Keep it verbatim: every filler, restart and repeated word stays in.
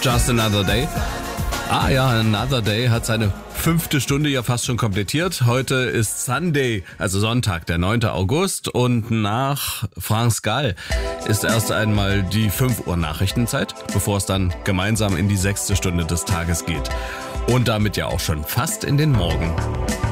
Just Another Day. Ah ja, Another Day hat seine fünfte Stunde ja fast schon komplettiert. Heute ist Sunday, also Sonntag, der neunte August. Und nach France Gall ist erst einmal die fünf Uhr Nachrichtenzeit, bevor es dann gemeinsam in die sechste Stunde des Tages geht. Und damit ja auch schon fast in den Morgen.